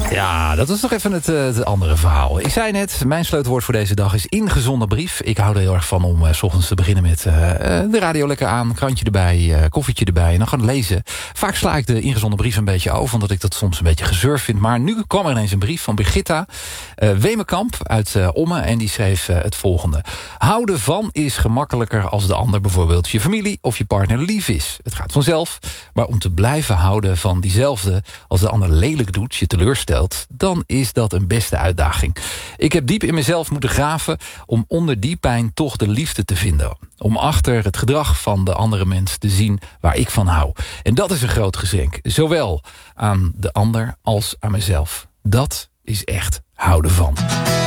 Ja, dat is nog even het andere verhaal. Ik zei net, mijn sleutelwoord voor deze dag is ingezonden brief. Ik hou er heel erg van om 's ochtends te beginnen met de radio lekker aan, krantje erbij, koffietje erbij en dan gaan lezen. Vaak sla ik de ingezonden brief een beetje over, omdat ik dat soms een beetje gezurfd vind. Maar nu kwam er ineens een brief van Brigitta Wemekamp uit Ommen en die schreef het volgende. Houden van is gemakkelijker als de ander bijvoorbeeld je familie of je partner lief is. Het gaat vanzelf, maar om te blijven houden van diezelfde als de ander lelijk doet, je teleurstelt, dan is dat een beste uitdaging. Ik heb diep in mezelf moeten graven om onder die pijn toch de liefde te vinden. Om achter het gedrag van de andere mens te zien waar ik van hou. En dat is een groot geschenk. Zowel aan de ander als aan mezelf. Dat is echt houden van.